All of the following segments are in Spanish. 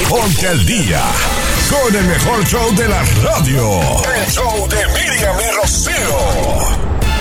Ponte al día con el mejor show de la radio. El show de Miriam y Rocío.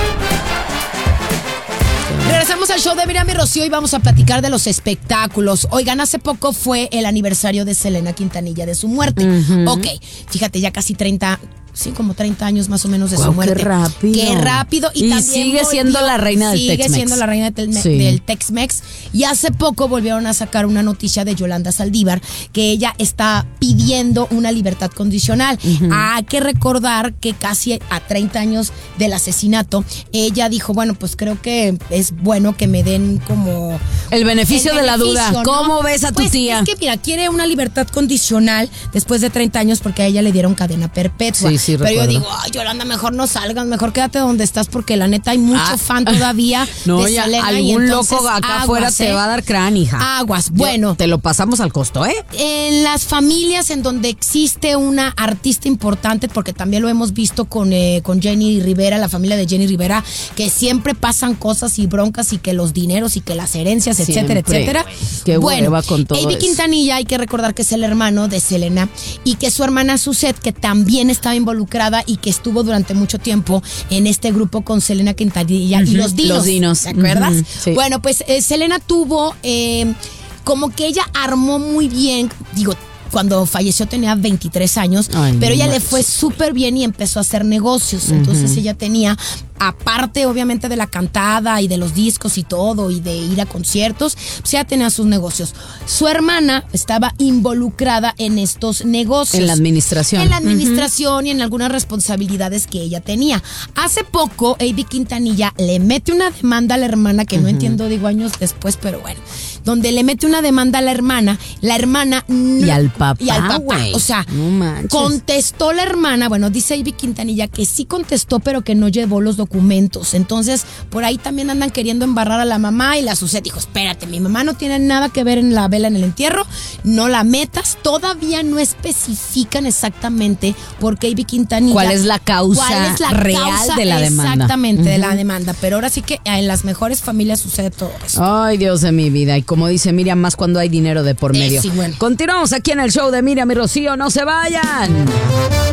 Regresamos al show de Miriam y Rocío y vamos a platicar de los espectáculos. Oigan, hace poco fue el aniversario de Selena Quintanilla, de su muerte. Ok, fíjate, ya casi 30... Sí, como 30 años más o menos de su muerte. ¡Qué rápido! ¡Qué rápido! Y también sigue siendo la reina del Tex-Mex. Sigue siendo la reina del Tex-Mex. Y hace poco volvieron a sacar una noticia de Yolanda Saldívar que ella está pidiendo una libertad condicional. Hay que recordar que casi a 30 años del asesinato, ella dijo, bueno, pues creo que es bueno que me den como... El beneficio de la duda. ¿No? ¿Cómo ves a tu tía? Es que, mira, quiere una libertad condicional después de 30 años porque a ella le dieron cadena perpetua. Sí, pero recuerdo. yo digo, ay, Yolanda, mejor no salgas, mejor quédate donde estás porque la neta hay mucho fan todavía no, de Selena. Algún loco acá afuera te va a dar crán, hija. Aguas, bueno. Te lo pasamos al costo, ¿eh? En las familias en donde existe una artista importante, porque también lo hemos visto con Jenny Rivera, la familia de Jenny Rivera, que siempre pasan cosas y broncas y que los dineros y que las herencias, etcétera, etcétera. Qué hueva con todo Avi eso. Quintanilla, hay que recordar que es el hermano de Selena y que su hermana Suzette, que también estaba involucrada y que estuvo durante mucho tiempo en este grupo con Selena Quintanilla y los Dinos. ¿Te acuerdas? Sí. Bueno, pues Selena tuvo como que ella armó muy bien, digo, cuando falleció tenía 23 años, pero ella le fue súper bien y empezó a hacer negocios. Entonces ella tenía, aparte obviamente de la cantada y de los discos y todo y de ir a conciertos, pues ella tenía sus negocios. Su hermana estaba involucrada en estos negocios. En la administración. En la administración y en algunas responsabilidades que ella tenía. Hace poco, Avi Quintanilla le mete una demanda a la hermana, que no entiendo, digo años después, pero bueno, donde le mete una demanda a la hermana y al papá. Y al papá, wey. O sea, no contestó la hermana, bueno, dice Avi Quintanilla que sí contestó, pero que no llevó los documentos. Entonces, por ahí también andan queriendo embarrar a la mamá y la Suzette dijo, espérate, mi mamá no tiene nada que ver en la vela en el entierro, no la metas. Todavía no especifican exactamente por qué Avi Quintanilla. ¿Cuál es la causa real de la demanda? Exactamente, de la demanda. Pero ahora sí que en las mejores familias sucede todo eso. Ay, Dios de mi vida. Y como dice Miriam, más cuando hay dinero de por medio. Sí, bueno. Continuamos aquí en el show de Miriam y Rocío. ¡No se vayan!